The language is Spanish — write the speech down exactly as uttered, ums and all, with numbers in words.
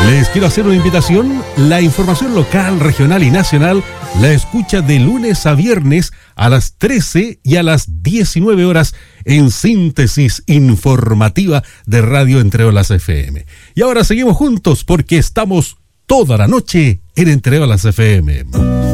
Les quiero hacer una invitación. La información local, regional y nacional la escucha de lunes a viernes a las trece y a las diecinueve horas en Síntesis Informativa de Radio Entre Olas F M. Y ahora seguimos juntos porque estamos toda la noche en Entre Olas F M.